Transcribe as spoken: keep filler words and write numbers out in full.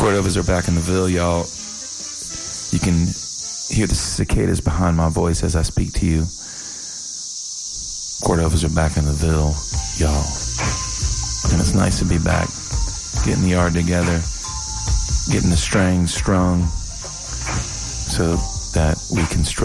Cordovas are back in the Ville, y'all. You can hear the cicadas behind my voice as I speak to you. Cordovas are back in the Ville, y'all. And it's nice to be back, getting the yard together, getting the strings strung so that we can strum